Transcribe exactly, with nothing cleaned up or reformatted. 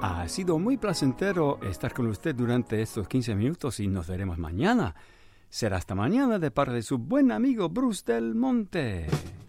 Ha sido muy placentero estar con usted durante estos quince minutos y nos veremos mañana. Será hasta mañana de parte de su buen amigo Bruce Del Monte.